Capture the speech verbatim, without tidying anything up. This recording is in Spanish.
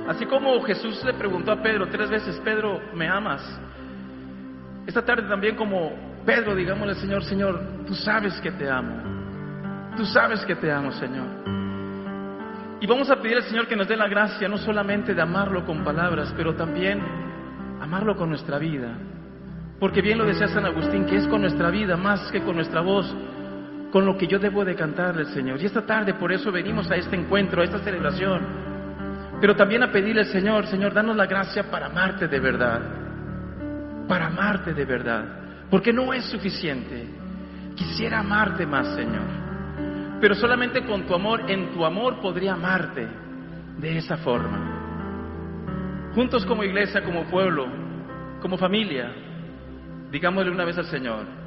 Así como Jesús le preguntó a Pedro tres veces: Pedro, ¿me amas? Esta tarde también, como Pedro, digámosle al Señor: Señor, tú sabes que te amo. Tú sabes que te amo, Señor. Y vamos a pedir al Señor que nos dé la gracia no solamente de amarlo con palabras, pero también amarlo con nuestra vida. Porque bien lo decía San Agustín, que es con nuestra vida más que con nuestra voz, con lo que yo debo de cantarle al Señor. Y esta tarde por eso venimos a este encuentro, a esta celebración, pero también a pedirle al Señor: Señor, danos la gracia para amarte de verdad, para amarte de verdad, porque no es suficiente. Quisiera amarte más, Señor, pero solamente con tu amor, en tu amor podría amarte de esa forma. Juntos como iglesia, como pueblo, como familia, digámosle una vez al Señor: